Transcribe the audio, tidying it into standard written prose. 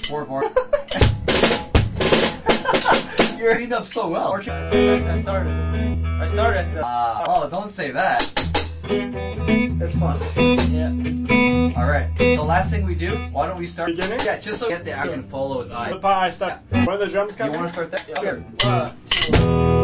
4 more. You're cleaned up so well. I started. Oh, don't say that. It's fun. Yeah. Alright, so last thing we do, why don't we start? Beginning? Yeah, just so we get the action follow his eye. The part I start. When the drums come You in? want to start that? Yeah. Sure. 1, 2.